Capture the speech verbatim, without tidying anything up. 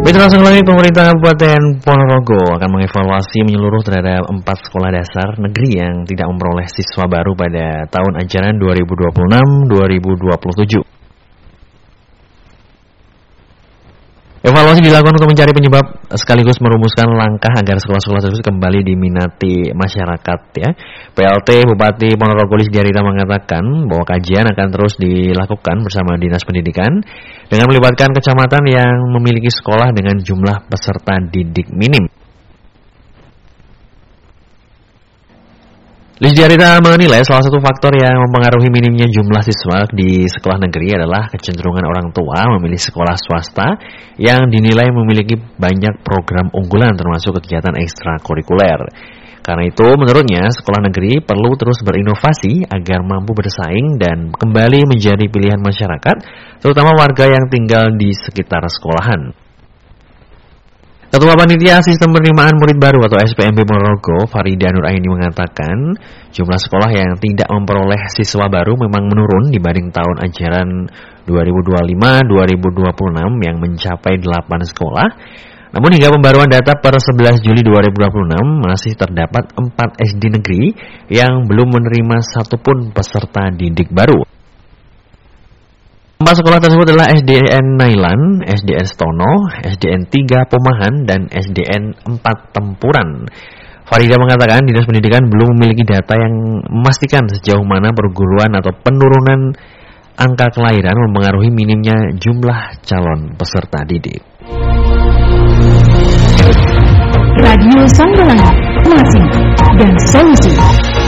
Mitra langsung lagi, pemerintah Kabupaten Ponorogo akan mengevaluasi menyeluruh terhadap empat sekolah dasar negeri yang tidak memperoleh siswa baru pada tahun ajaran dua ribu dua puluh enam dua ribu dua puluh tujuh. Evaluasi dilakukan untuk mencari penyebab sekaligus merumuskan langkah agar sekolah-sekolah tersebut kembali diminati masyarakat. Ya, P L T Bupati Ponorogo Lisdiarita mengatakan bahwa kajian akan terus dilakukan bersama Dinas Pendidikan dengan melibatkan kecamatan yang memiliki sekolah dengan jumlah peserta didik minim. Lisdiarita menilai salah satu faktor yang mempengaruhi minimnya jumlah siswa di sekolah negeri adalah kecenderungan orang tua memilih sekolah swasta yang dinilai memiliki banyak program unggulan termasuk kegiatan ekstrakurikuler. Karena itu, menurutnya sekolah negeri perlu terus berinovasi agar mampu bersaing dan kembali menjadi pilihan masyarakat, terutama warga yang tinggal di sekitar sekolahan. Ketua Panitia Sistem Penerimaan Murid Baru atau S P M B Ponorogo, Farida Nuraini mengatakan, jumlah sekolah yang tidak memperoleh siswa baru memang menurun dibanding tahun ajaran dua ribu dua puluh lima dua ribu dua puluh enam yang mencapai delapan sekolah. Namun hingga pembaruan data per sebelas Juli dua ribu dua puluh enam masih terdapat empat S D negeri yang belum menerima satupun peserta didik baru. Empat sekolah tersebut adalah S D N Nailan, S D N Stono, S D N tiga Pomahan, dan S D N empat Tempuran. Farida mengatakan Dinas Pendidikan belum memiliki data yang memastikan sejauh mana perguruan atau penurunan angka kelahiran mempengaruhi minimnya jumlah calon peserta didik. Radio Sambalang, Masih dan Solusi.